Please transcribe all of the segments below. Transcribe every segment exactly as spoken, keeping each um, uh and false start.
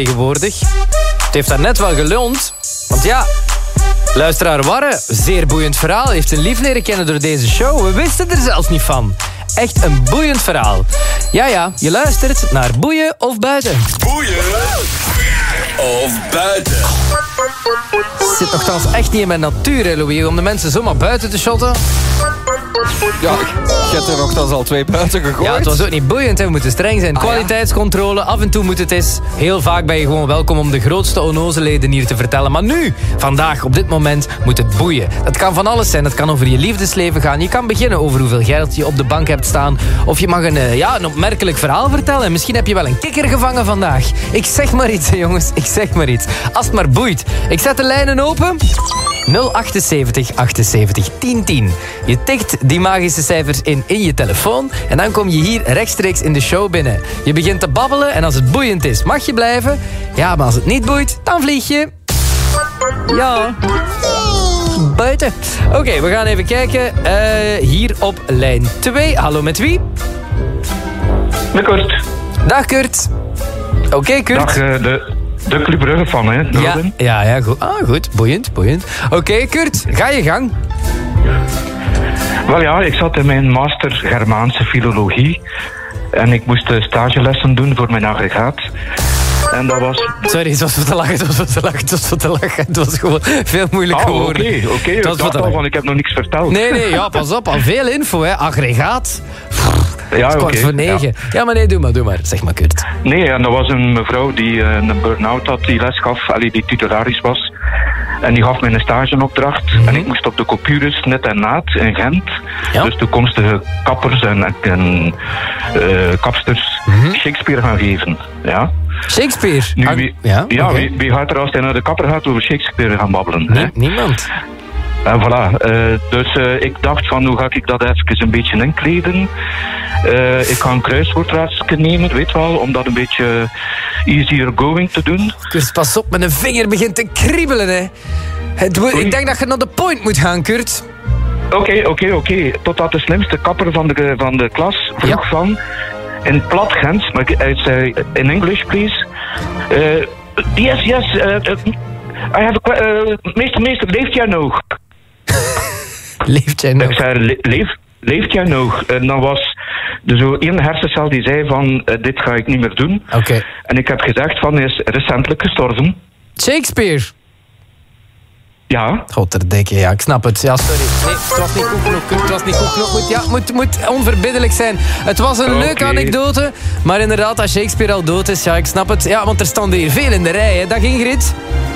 tegenwoordig. Het heeft daar net wel geloond. Want ja, luisteraar Warre, zeer boeiend verhaal. Heeft een lief leren kennen door deze show. We wisten er zelfs niet van. Echt een boeiend verhaal. Ja, ja, je luistert naar Boeien of Buiten. Boeien of Buiten. Het zit nogthans echt niet in mijn natuur, hè, Louis, om de mensen zomaar buiten te shotten. Ja, je hebt er nogthans al twee buiten gegooid. Ja, het was ook niet boeiend, hè. We moeten streng zijn. Ah, Kwaliteitscontrole, af en toe moet het eens. Heel vaak ben je gewoon welkom om de grootste onnozelheden hier te vertellen. Maar nu, vandaag, op dit moment, moet het boeien. Dat kan van alles zijn. Dat kan over je liefdesleven gaan. Je kan beginnen over hoeveel geld je op de bank hebt staan. Of je mag een, uh, ja, een opmerkelijk verhaal vertellen. Misschien heb je wel een kikker gevangen vandaag. Ik zeg maar iets, hè, jongens. Ik zeg maar iets. Als het maar boeit. Ik zet de lijnen open. nul achtzeventig achtenzeventig tien tien. Je tikt die magische cijfers in in je telefoon en dan kom je hier rechtstreeks in de show binnen. Je begint te babbelen en als het boeiend is, mag je blijven. Ja, maar als het niet boeit, dan vlieg je. Ja. Buiten. Oké, okay, we gaan even kijken. Uh, hier op lijn twee. Hallo, met wie? Met Kurt. Dag, Kurt. Oké, okay, Kurt. Dag, uh, de... De Club Brugge van, hè? Ja, ja, ja, goed. Ah, goed. Boeiend, boeiend. Oké, okay, Kurt, ga je gang. Wel ja, ik zat in mijn master Germaanse filologie. En ik moest stagelessen doen voor mijn aggregaat. En dat was... Sorry, het was voor te lachen, het was voor te lachen, het was voor te lachen. Het was gewoon veel moeilijker ah, woorden. Oké, oké. Okay. Ik dacht al van, ik heb nog niks verteld. Nee, nee, ja, pas op. Al veel info, hè. Aggregaat. Ja, kwart okay, voor negen. Ja. ja, maar nee, doe maar, doe maar. Zeg maar, Kurt. Nee, en dat was een mevrouw die uh, een burn-out had, die les gaf, allee, die titularis was. En die gaf mij een stageopdracht. Mm-hmm. En ik moest op de Copurus net en naad in Gent. Ja. Dus toekomstige kappers en, en uh, kapsters mm-hmm. Shakespeare gaan geven. Ja. Shakespeare? Nu, wie, ja, ja okay. wie, wie gaat er als hij naar de kapper gaat over Shakespeare gaan babbelen? Nee, hè? Niemand. En voilà. Uh, dus uh, ik dacht van, hoe ga ik dat even een beetje inkleden? Uh, ik ga een kruiswoordraadsel nemen, weet wel, om dat een beetje easier going te doen. Kurt, pas op, mijn vinger begint te kriebelen, hè. Het wo- ik denk dat je naar de point moet gaan, Kurt. Oké, okay, oké, okay, oké. Okay. Totdat de slimste kapper van de, van de klas vroeg ja. van... In plat Gens, maar ik zei in English, please. Uh, yes, yes, uh, uh, I have a... Uh, meester, meester, leeft jij nog? Leeft jij nog? Ik zei, le- leef, leeft jij nog? En dan was er zo één hersencel die zei van, uh, dit ga ik niet meer doen. Oké. Okay. En ik heb gezegd van, hij is recentelijk gestorven. Shakespeare? Ja. Godverdikke, ja, ik snap het. Ja, sorry. Nee, het was niet goed genoeg. Het was niet goed genoeg. Het ja, moet, moet onverbiddelijk zijn. Het was een okay. leuke anekdote. Maar inderdaad, als Shakespeare al dood is, ja, ik snap het. Ja, want er stonden hier veel in de rij, hè. Dag Ingrid.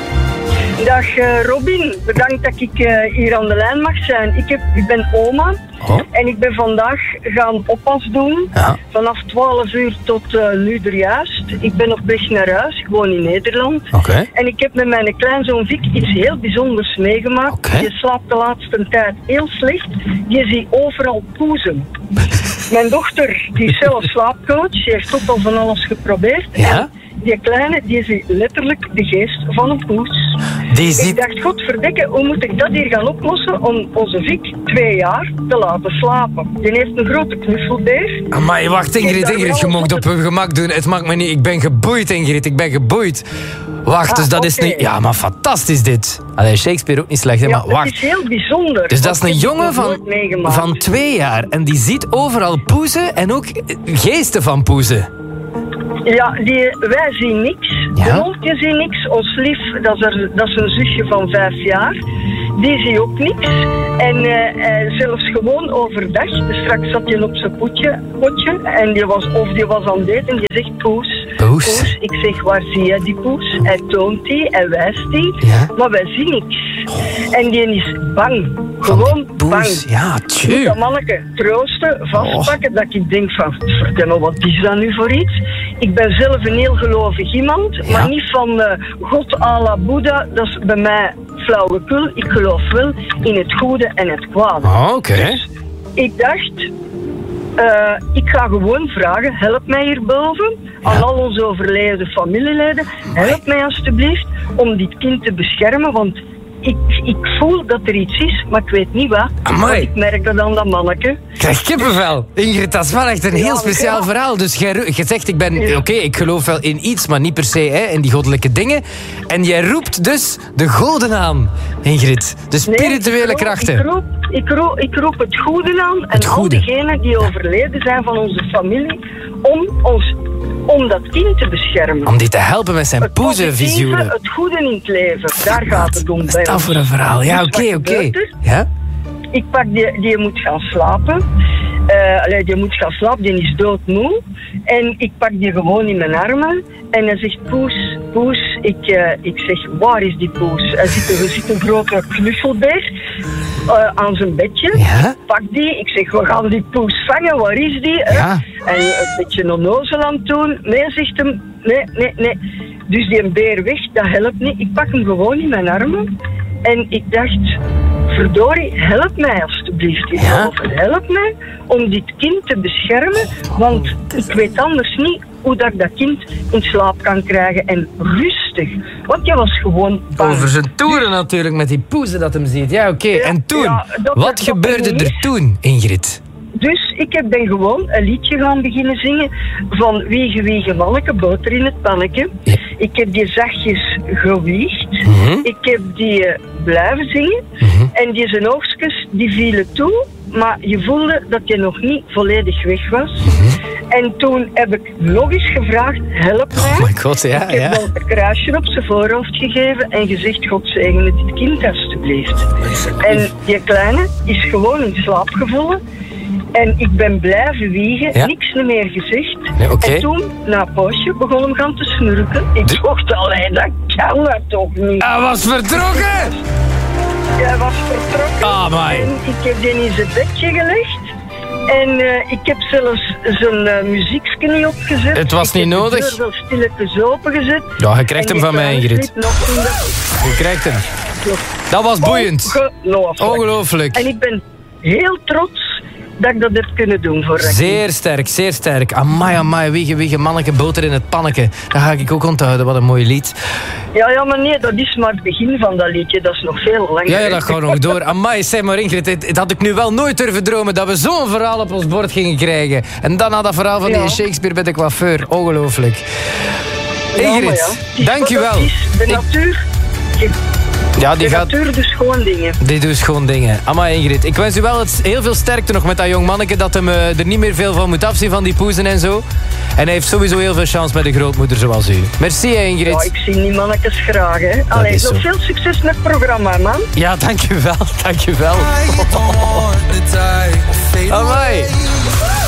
Dag uh, Robin, bedankt dat ik uh, hier aan de lijn mag zijn. Ik, heb, ik ben oma oh. en ik ben vandaag gaan oppas doen. Ja. Vanaf twaalf uur tot uh, nu er juist. Ik ben op weg naar huis, ik woon in Nederland. Okay. En ik heb met mijn kleinzoon Vic iets heel bijzonders meegemaakt. Okay. Je slaapt de laatste tijd heel slecht. Je ziet overal poezen. Mijn dochter, die is zelf slaapcoach, die heeft ook al van alles geprobeerd. Ja? Die kleine, die is letterlijk de geest van een poes. Die ziet... Ik dacht, godverdikke, hoe moet ik dat hier gaan oplossen om onze Vic twee jaar te laten slapen? Die heeft een grote knuffelbeer. Amai, wacht Ingrid, Ingrid, je mocht op hun gemak doen. Het maakt me niet, ik ben geboeid Ingrid, ik ben geboeid. Wacht, ah, dus dat okay. is niet... Ja, maar fantastisch dit. Allee, Shakespeare ook niet slecht, hè, ja, maar wacht. Het is heel bijzonder. Dus dat is een jongen van, van twee jaar en die ziet overal poezen en ook geesten van poezen. Ja, die, wij zien niks. Ja? De hondje ziet niks. Ons lief, dat is, er, dat is een zusje van vijf jaar. Die ziet ook niks. En uh, zelfs gewoon overdag. Dus straks zat je op zijn potje, potje. En die was, of die was aan het eten en die zegt poes. Poes? Poes. Ik zeg, waar zie je die poes? Hij toont die, hij wijst die. Ja? Maar wij zien niks. Oh. En die is bang. Gewoon bang. Ja, tjie. Dat manneke troosten, vastpakken. Oh. Dat ik denk van, vertel, wat is dat nu voor iets? Ik ben zelf een heel gelovig iemand, ja. maar niet van uh, God à la Boeddha. Dat is bij mij flauwekul. Ik geloof wel in het goede en het kwade. Oh, oké. Okay. Dus ik dacht, uh, ik ga gewoon vragen, help mij hierboven, ja. aan al onze overleden familieleden, help mij alstublieft om dit kind te beschermen, want ik, ik voel dat er iets is, maar ik weet niet wat. Amai. Want ik merk dat aan dat manneke. Ik krijg kippenvel. Ingrid, dat is wel echt een heel Ja, speciaal ja. verhaal. Dus jij, ro- jij zegt, ik ben... Ja. Oké, ik geloof wel in iets, maar niet per se hè, in die goddelijke dingen. En jij roept dus de goden aan, Ingrid. De Nee, spirituele ik roep, krachten. Ik roep, ik, roep, ik roep het goede aan en Het al goede. diegenen die overleden zijn van onze familie om, ons, om dat kind te beschermen. Om die te helpen met zijn Het positieve, poezenvisioenen. het goede in het leven. Daar gaat het om Wat bij is dat ons. voor een verhaal? Ja, Dus oké, wat oké. gebeurt er? Ja? Ik pak die, die moet gaan slapen. Uh, allee, die moet gaan slapen, die is doodmoe. En ik pak die gewoon in mijn armen. En hij zegt, Poes, Poes. Ik, uh, ik zeg, waar is die Poes? Hij zit, er zit een grote knuffelbeer uh, aan zijn bedje. Ja? Ik pak die. Ik zeg, we gaan die Poes vangen. Waar is die? hè? Ja. En een beetje onnozel aan het doen. Nee, zegt hem. Nee, nee, nee. Dus die beer weg, dat helpt niet. Ik pak hem gewoon in mijn armen. En ik dacht... Verdorie, help mij alstublieft. Ja? Help mij om dit kind te beschermen, want ik weet anders niet hoe dat ik dat kind in slaap kan krijgen en rustig. Want jij was gewoon bang. Over zijn toeren natuurlijk, met die poezen dat hem ziet. Ja, oké. Ja, En toen? ja, dat- Wat dat- gebeurde dat er niet. toen, Ingrid? Dus ik heb dan gewoon een liedje gaan beginnen zingen van Wiege, wiege, manneke, boter in het panneke. Ja. Ik heb die zachtjes gewiegd. Mhm. Ik heb die eh, blijven zingen. Mhm. En die zijn oogstjes, die vielen toe. Maar je voelde dat je nog niet volledig weg was. En toen heb ik nog eens gevraagd, help mij. Oh my god, ja, Ik heb ja. dan een kruisje op zijn voorhoofd gegeven en gezegd, God zegene dit kind alstublieft. En die kleine is gewoon in slaap gevallen. En ik ben blijven wiegen, Ja. niks meer gezegd. Nee, oké. En toen, na een poosje, begon hem gaan te snurken. Ik De- dacht, allee, dat kan dat toch niet. Hij was vertrokken! Hij was vertrokken. Ah, my. En ik heb die in zijn bedje gelegd. En eh, ik heb zelfs zijn uh, muziekje niet opgezet. Het was Ik niet heb nodig. de deur wel stilletjes opengezet. Ja, je krijgt En hem die van mij, kleine Ingrid. sliep nog in de- Je krijgt hem. Dat was boeiend. Ongelooflijk. Ongelooflijk. En ik ben heel trots dat ik dat heb kunnen doen voor Rakim. Zeer sterk, zeer sterk. Amai, amai, wiege, wiege, manneke, boter in het panneke. Dat ga ik ook onthouden, wat een mooi lied. Ja, ja, maar nee, dat is maar het begin van dat liedje. Dat is nog veel langer. Ja, ja, dat gaat nog door. Amai, zeg maar Ingrid, het, het had ik nu wel nooit durven dromen dat we zo'n verhaal op ons bord gingen krijgen. En dan na dat verhaal van Ja. die Shakespeare bij de coiffeur. Ongelooflijk. Ja, maar Ingrid, ja. Het is dank wat je het wel. is. De Ik- natuur, de Ja, die gaat... natuur dus gewoon dingen. Die doet gewoon dingen. Amai, Ingrid. Ik wens u wel het, heel veel sterkte nog met dat jong manneke, dat hem eh, er niet meer veel van moet afzien van die poezen en zo. En hij heeft sowieso heel veel chance met een grootmoeder zoals u. Merci, hè, Ingrid. Ja, ik zie die mannetjes graag, hè. Allee, is zo zo. veel succes met het programma, man. Ja, dank je wel. Dank je wel. Amai.